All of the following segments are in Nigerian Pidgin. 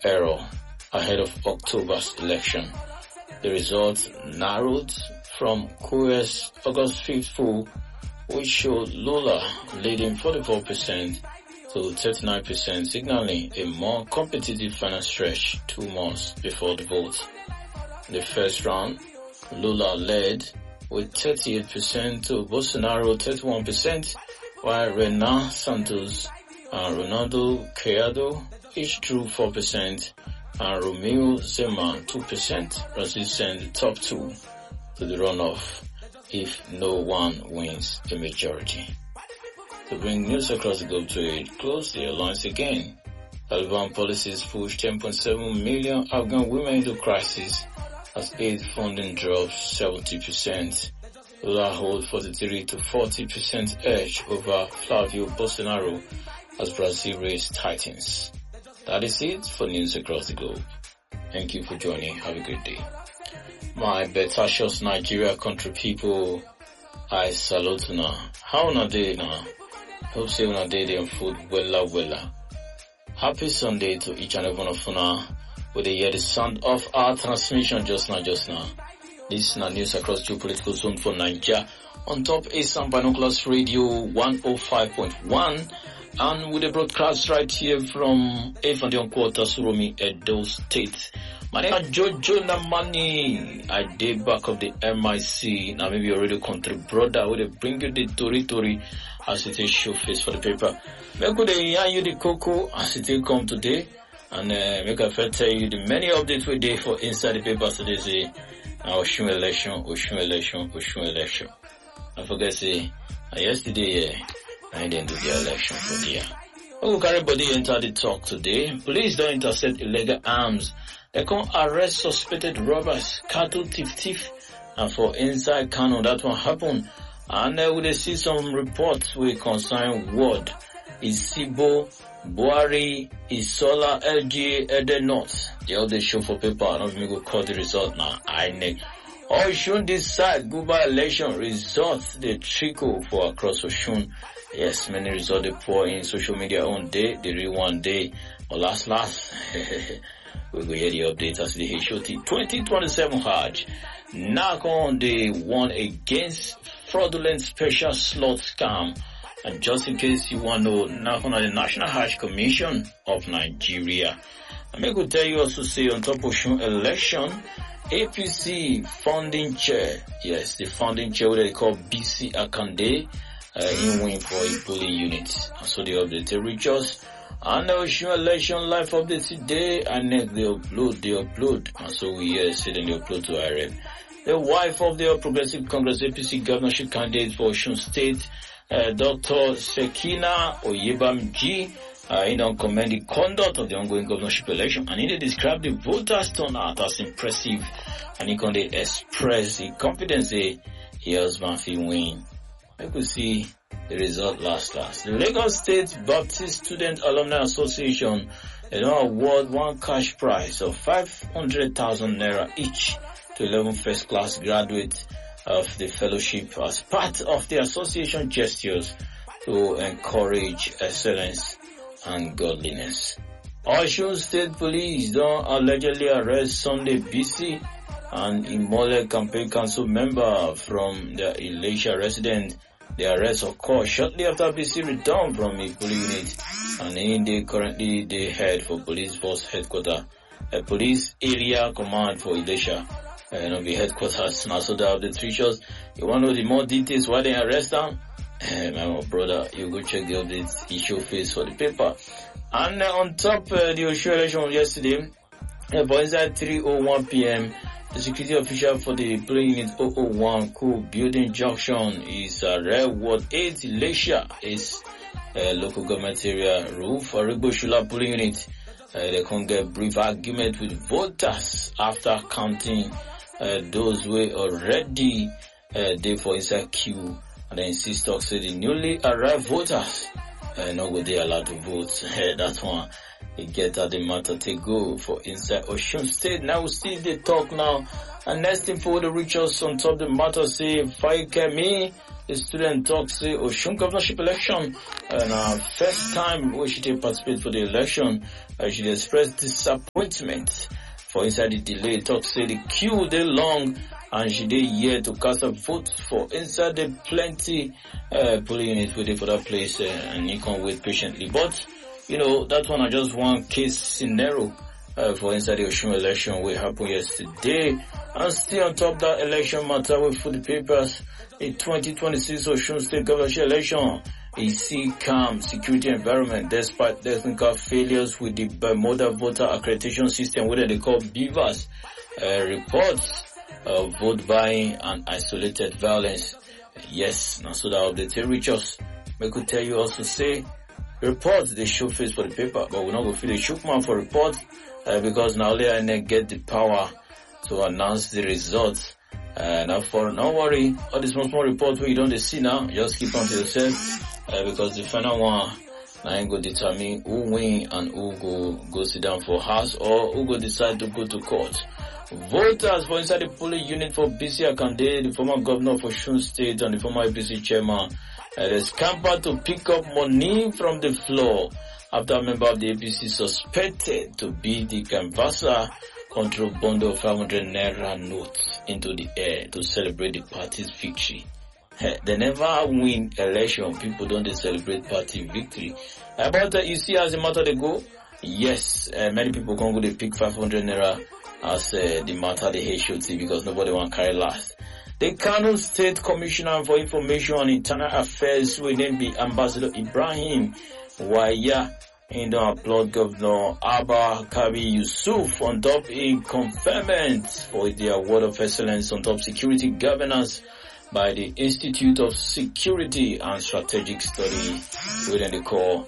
error ahead of October's election. The results narrowed from Korea's August 5th poll, which showed Lula leading 44% to 39%, signaling a more competitive final stretch 2 months before the vote. In the first round, Lula led with 38% to Bolsonaro 31%, while Renan Santos and Ronaldo Caiado each drew 4%, and Romeo Zema 2%. Brazil sent the top two to the runoff if no one wins the majority. To bring news across the globe to a close, the headlines again. Taliban policies push 10.7 million Afghan women into crisis as aid funding drops 70%. Lula hold 43 to 40% edge over Flavio Bolsonaro as Brazil race tightens. That is it for news across the globe. Thank you for joining. Have a good day. My Betashos Nigeria country people, I salute now. How na day now? Hope say una day them food wella. Happy Sunday to each and every one of una. With the hear the sound of our transmission just now. This is news across geopolitical zone for Nigeria on top Assam Binoculars Radio 105.1 and with a broadcast right here from Efandon Quarter, Suromi, Edo State. My name is Jojo Namani. I did back of the MIC. Now maybe already country brother will bring you the tori as it is show face for the paper. Make good yarn you the cocoa as it come today. And make a fair tell you the many updates we did for inside the paper today say Oshun election. I forget say yesterday I didn't do the election for the year. Who carry body enter the talk today? Police don't intercept illegal arms. They can arrest suspected robbers, cattle thief, and for inside Kano that one happen. And we will see some reports we concern word Isibo, Buhari, Isola, LGA, Ede North. They all they show for paper. I don't go call the result now. INEC. Oshun decide Guba election results they trickle for across Oshun. Yes, many results they pour in social media on day, the real one day. Or last. We go hear the updates as the HOT 2027 Hajj. Knock on the one against fraudulent special slot scam. And just in case you want to know, knock on the National Hajj Commission of Nigeria. I'm going to tell you also say on top of Oshun election, APC founding chair, yes, the founding chair what they call BC Akande, in win for a polling unit. So they update the reach and the Oshun election live update today, and next they upload. And so we say then they upload to IRM. The wife of the Progressive Congress APC governorship candidate for Oshun State, Dr. Sekina Oyebamji, he don't commend the conduct of the ongoing governorship election, and he described the voters' turnout as impressive, and he can express the confidence he husband will win. I could see the result last. The Lagos State Baptist Student Alumni Association, they now award one cash prize of 500,000 naira each to 11 first-class graduates of the fellowship as part of the association gestures to encourage excellence and godliness. Osun State Police don't allegedly arrest Sunday BC, an Imole Campaign Council member from the Elisha residence. The arrest occurred shortly after BC returned from a police unit, and they currently they head for police force headquarters, a police area command for Elisha. The headquarters now, so that the features. You want to know the more details why they arrest them? My brother, you go check the updates. He show face for the paper. And on top the Oshun election of yesterday, for inside 3:01 p.m., the security official for the polling unit 001 Cool Building Junction is Red Ward 8 Elisha is local government area roof for Rigboshula polling unit. They can get brief argument with voters after counting those who already there for inside queue, and then insist to say the newly arrived voters not go they allowed to vote. That one they get at the matter to go for inside Oshun State. Now we see the talk now, and next thing for the reach us on top the matter say Faikemi, the student talks say Osun governorship election and first time we should participate for the election. She expressed disappointment for inside the delay. Talk say the queue they long and she dey here to cast a vote for inside the plenty polling units waiting for that place and you can wait patiently. But you know that one is just one case scenario for inside the Osun election will happen yesterday. And still on top of that election matter with for the papers, the 2026 Osun State governorship election is see calm security environment despite technical failures with the Bermuda voter accreditation system, what they call BVAS. Reports of vote buying and isolated violence. Yes, now so that update reach us. We could tell you also say reports they show face for the paper, but we're not going to feel a shook man for reports because now they get the power to announce the results. Now for no worry, all these small reports where you don't see now, just keep on to yourself because the final one now ain't go determine who win and who go sit down for house or who go decide to go to court. Voters for inside the polling unit for BC Akande, the former governor of Osun State and the former APC chairman, they scampered to pick up money from the floor after a member of the APC suspected to be the canvasser control bundle of 500 naira notes into the air to celebrate the party's victory. They never win election. People don't celebrate party victory. But you see as the matter they go, yes, many people can go they pick 500 naira as the matter they HOT because nobody want to carry last. The Kano State Commissioner for Information and Internal Affairs will then be Ambassador Ibrahim Waya and applaud Governor Abba Kabi Yusuf on top a conferment for the Award of Excellence on top security governance by the Institute of Security and Strategic Study, within the call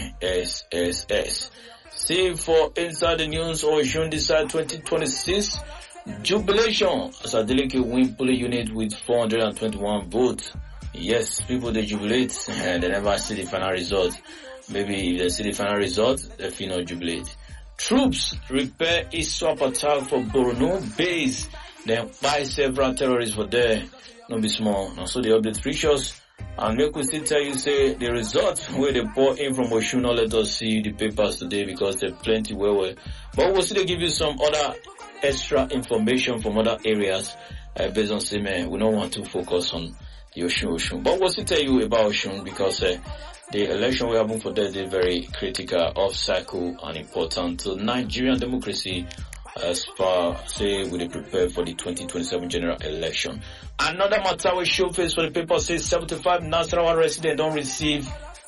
ISSS. See for inside the news, Osun decide 2026 jubilation as Adeleke win polling unit with 421 votes. Yes, people they jubilate and they never see the final result. Maybe if they see the final result, they feel not jubilate. Troops repair ISWAP attack for Borno base, then buy several terrorists for there. No be small. Now so the update reach us. And we could still tell you say the results where they pour in from Osun, not let us see the papers today because there's plenty well. But we'll still give you some other extra information from other areas based on say we don't want to focus on the Osun. But we'll still tell you about Osun because the election will happen for that is very critical, off cycle and important to Nigerian democracy as far say we prepare for the 2027 general election. Another matter we show face for the paper says 75 Nasarawa residents don't receive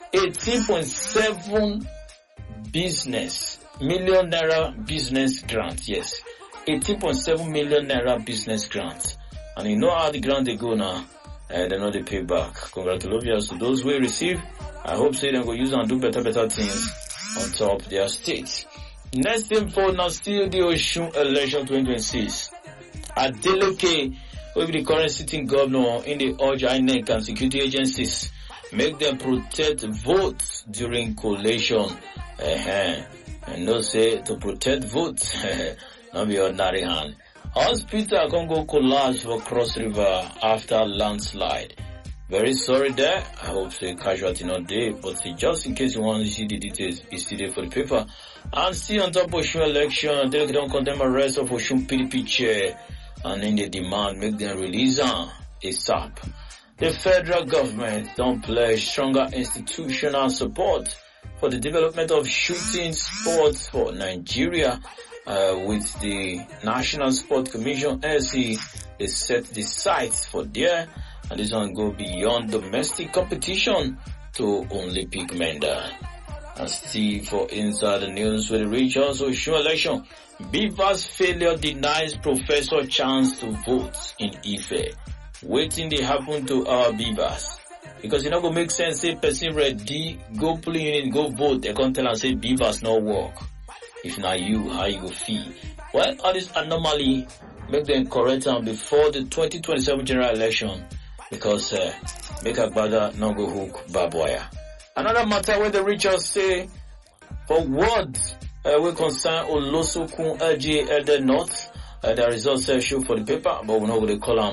18.7 million naira business grant. Yes, 18.7 million naira business grant. And you know how the grant they go now. They know they pay back. Congratulations to those who receive. I hope say they go use and do better things on top of their states. Next info now still the Osun election 2026. Adeleke will be the current sitting governor in the urge INEC and security agencies make them protect votes during collation. And no say to protect votes, not be ordinary hand. Hospital Congo collapse for Cross River after landslide. Very sorry there. I hope say casualty not there, but just in case you want to see the details, it's still there for the paper. And still on top of Osun election, they don't condemn arrest of Osun PDP chair and in the demand make them release ASAP. The federal government don't pledge stronger institutional support for the development of shooting sports for Nigeria. With the National Sport Commission, NSC, they set the sights for there, and this one go beyond domestic competition to Olympic medal. And still for inside the news with the reach also Osun election, BVAS failure denies professor chance to vote in Ife. Waiting they happen to our BVAS. Because it not gonna make sense say person ready, go polling unit, go vote, they can't tell and say BVAS not work. If not you, how you go feel? Well, all this anomaly make them correct them before the 2027 general election because make Agbada not go hook barbed wire. Another matter where the reachers say for what we concern Olosokun LGA Elder North, the results show for the paper, but we're not going to call them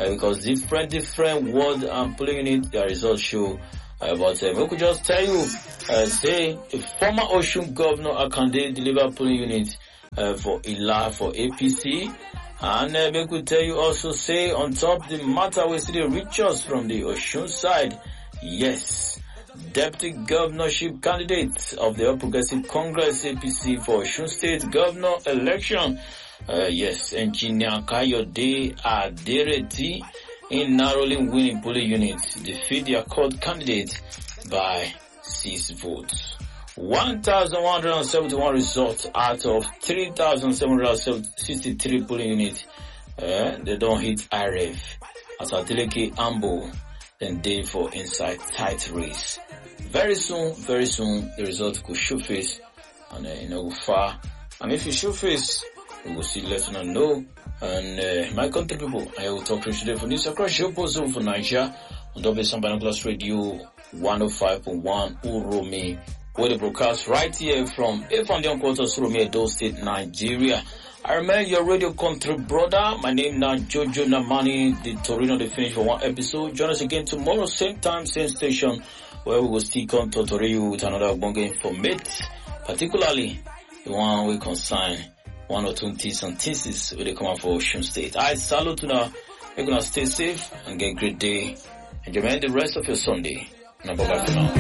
because different ward and polling unit, their results show. But we could just tell you, say, a former Osun governor Akande delivered polling unit for Ila for APC. And we could tell you also, say, on top the matter, we see the riches from the Osun side. Yes, deputy governorship candidate of the All Progressive Congress APC for Osun State governor election. Yes, Engineer Kayode Adereti in narrowly winning polling units defeat their court candidate by 6 votes. 1,171 results out of 3,763 polling units. They don't hit IRF. As Adeleke Ambo, then day for inside tight race. Very soon, the result could show face, and far. And if you show face, we will see, let you know. And my country people, I will talk to you today for news across your zone for Nigeria on WSM Binoculars Radio 105.1 Uromi, where the broadcast right here from Efandon Quarters, Uromi, Edo State, Nigeria. I remain your radio country brother. My name now Jojo Namani, the Torino the finish for one episode. Join us again tomorrow, same time, same station, where we will still come to Torino with another bonga informate, particularly the one we consign one or two things and thesis where they come out for Osun State. I salute you now. You're gonna stay safe and get a great day. Enjoy the rest of your Sunday. Now bye bye for now.